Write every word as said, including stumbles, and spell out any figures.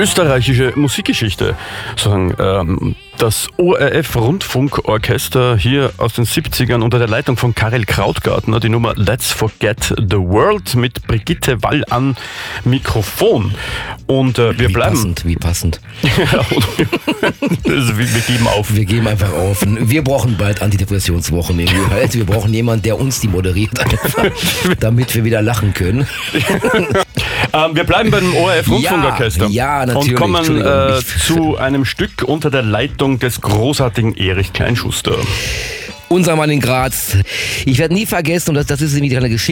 österreichische Musikgeschichte sagen. Ähm, das O R F-Rundfunkorchester hier aus den siebzigern unter der Leitung von Karel Krautgartner, die Nummer Let's Forget the World mit Brigitte Wall an Mikrofon. Und äh, wir wie bleiben... Passend, wie passend. also, wir, wir geben auf. Wir geben einfach auf. Wir brauchen bald Antidepressionswochen. Irgendwie halt. Wir brauchen jemanden, der uns die moderiert, einfach, damit wir wieder lachen können. ähm, wir bleiben beim O R F-Rundfunkorchester. Ja, ja, natürlich. Und kommen äh, Ich- zu einem Stück unter der Leitung des großartigen Erich Kleinschuster. Unser Mann in Graz. Ich werde nie vergessen, und das, das ist nämlich eine Geschichte.